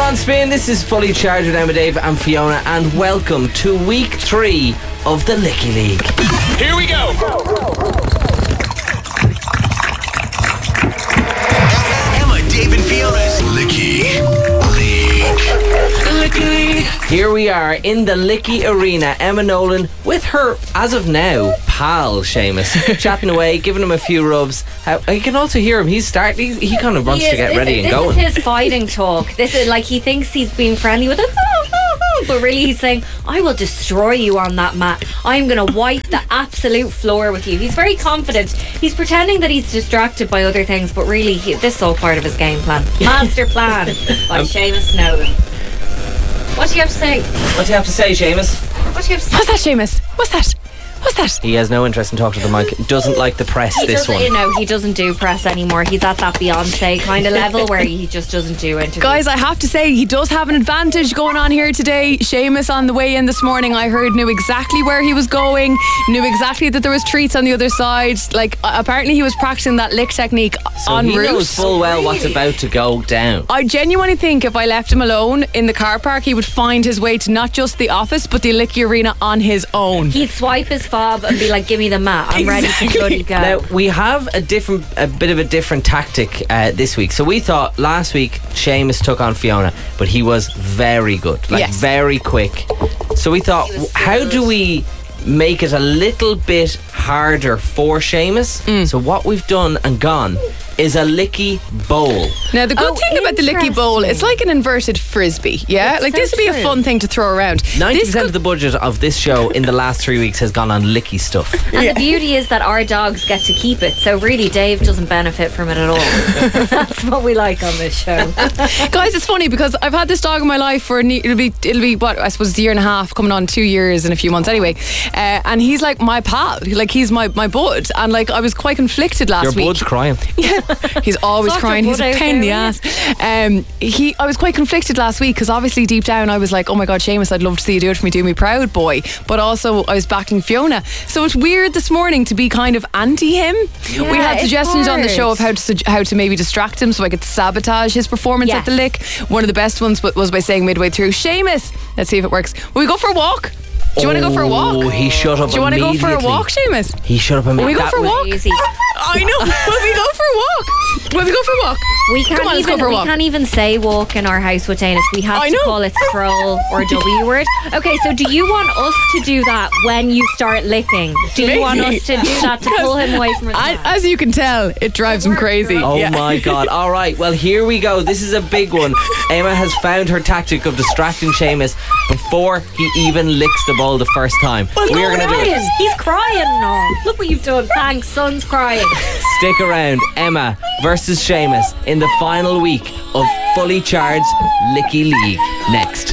on Spin. This is Fully Charged with Emma, Dave and Fiona, and welcome to week 3 of the Licky League. Here we go. Emma, Dave and Fiona's Licky League. Here we are in the Licky Arena. Emma Nolan with her, as of now, pal Seamus, chatting away, giving him a few rubs. You can also hear him. He kind of wants to get ready and going. This is his fighting talk. This is like he thinks he's being friendly with us, but really he's saying, I will destroy you on that mat. I'm going to wipe the absolute floor with you. He's very confident. He's pretending that he's distracted by other things, but really this is all part of his game plan. Master plan by Seamus Nolan. What do you have to say? What do you have to say, Seamus? What do you have to say? What's that, Seamus? What's that? What's that? He has no interest in talking to the mic. Doesn't like the press, this one. He doesn't do press anymore. He's at that Beyonce kind of level where he just doesn't do interviews. Guys, I have to say, he does have an advantage going on here today. Seamus on the way in this morning, I heard, knew exactly where he was going, knew exactly that there was treats on the other side. Like, apparently he was practicing that lick technique en route. He knows full well what's about to go down. I genuinely think if I left him alone in the car park, he would find his way to not just the office, but the Licky Arena on his own. He'd swipe his fob and be like, give me the mat, I'm ready to bloody go. Now, we have a bit of a different tactic this week. So we thought last week Seamus took on Fiona, but he was very good, very quick. So we thought, how do we make it a little bit harder for Seamus? So what we've done and gone is a Licky Bowl. Now, the good thing about the Licky Bowl, it's like an inverted frisbee, yeah? Like, this would be a fun thing to throw around. 90% of the budget of this show in the last 3 weeks has gone on Licky stuff. And the beauty is that our dogs get to keep it, so really Dave doesn't benefit from it at all. That's what we like on this show. Guys, it's funny because I've had this dog in my life for it'll be what, I suppose, a year and a half, coming on 2 years in a few months anyway, and he's like my pal, like he's my bud, and like I was quite conflicted last week. Your bud's crying. Yeah, he's always crying. He's a pain in the ass. I was quite conflicted last week because obviously deep down I was like, oh my God, Seamus, I'd love to see you do it for me, do me proud, boy. But also I was backing Fiona, so it's weird this morning to be kind of anti him. Yeah, we had suggestions on the show of how to maybe distract him so I could sabotage his performance at the Lick. One of the best ones was by saying midway through, Seamus, let's see if it works, will we go for a walk? Do you want to go for a walk? Oh, he shut up. Do you want to go for a walk, Seamus? He shut up immediately. Will we go for a walk? Easy. I know. Will we go for a walk? Will we go for a walk? We can't even say walk in our house with Danish. We have to call it stroll or W word. Okay, so do you want us to do that when you start licking? Do you want us to do that to pull him away from his mat? As you can tell, it drives him crazy. Oh my God. All right, well, here we go. This is a big one. Emma has found her tactic of distracting Seamus before he even licks the bowl the first time. Well, we are going to do it. He's crying now. Look what you've done. Thanks, son's crying. Stick around. Emma versus Seamus in the final week of Fully Charged Licky League next.